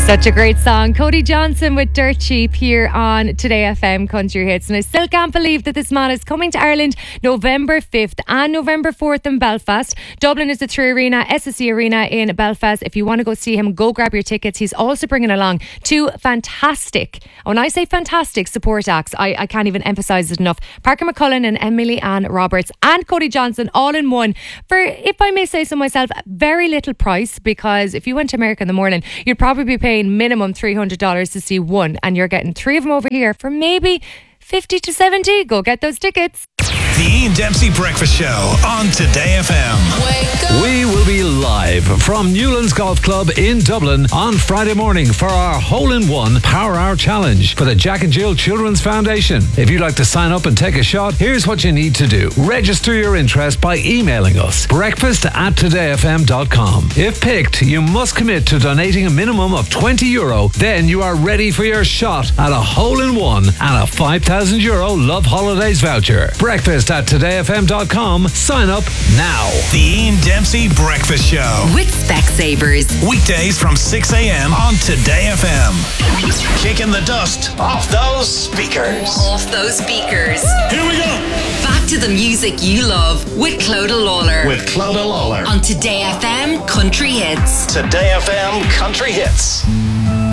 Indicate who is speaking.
Speaker 1: Such a great song. Cody Johnson with Dirt Cheap here on Today FM Country Hits. And I still can't believe that this man is coming to Ireland November 5th and November 4th in Belfast. Dublin is the Three Arena, SSE Arena in Belfast. If you want to go see him, go grab your tickets. He's also bringing along two fantastic, when I say fantastic, support acts, I can't even emphasise it enough. Parker McCullen and Emily Ann Roberts and Cody Johnson all in one for, if I may say so myself, very little price, because if you went to America in the morning, you'd probably be paying minimum $300 to see one, and you're getting three of them over here for maybe 50 to 70. Go get those tickets.
Speaker 2: The Ian Dempsey Breakfast Show on Today FM.
Speaker 3: We will be live from Newlands Golf Club in Dublin on Friday morning for our Hole-in-One Power Hour Challenge for the Jack and Jill Children's Foundation. If you'd like to sign up and take a shot, here's what you need to do. Register your interest by emailing us breakfast@todayfm.com. If picked, you must commit to donating a minimum of €20. Then you are ready for your shot at a hole-in-one and a €5,000 Love Holidays voucher. Breakfast@todayfm.com. Sign up now.
Speaker 2: The Ian Dempsey Breakfast Show
Speaker 4: with Specsavers.
Speaker 2: Weekdays from 6 a.m. on Today FM. Kicking the dust off those speakers. Here we go.
Speaker 4: Back to the music you love with Clodagh Lawler. On Today FM Country Hits.
Speaker 2: Today FM Country Hits.